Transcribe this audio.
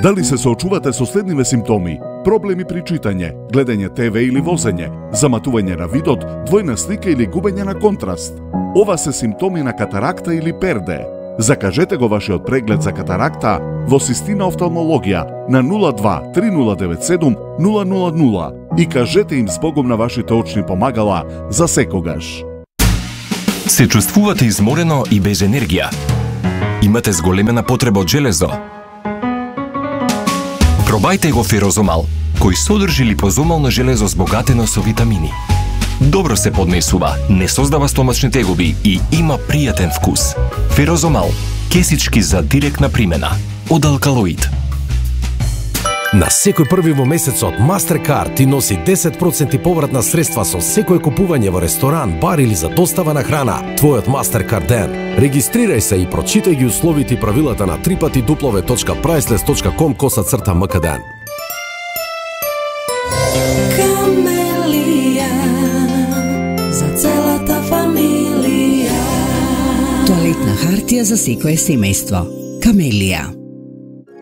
Дали се соочувате со следниве симптоми: проблеми при читање, гледање ТВ или возење, заматување на видот, двојна слика или губење на контраст? Ова се симптоми на катаракта или перде. Закажете го вашиот преглед за катаракта во Систина офталмологија на 02 3097 000 и кажете им збогом на вашите очни помагала за секогаш. Се чувствувате изморено и без енергија? Имате зголемена потреба од железо? Пробајте го ферозомал, кој содржи липозомално железо збогатено со витамини. Добро се поднесува, не создава стомачни тегоби и има пријатен вкус. Ферозомал, кесички за директна примена, од Алкалоид. На секој први во месецот MasterCard ти носи 10% повратна средства со секој купување во ресторан, бар или за достава на храна. Твојот MasterCard ден. Регистрирај се и прочитај ги условите и правилата на www.priceless.com/mkden. Камелија за целата фамилија. Тоалетна хартија за секое семејство. Камелија.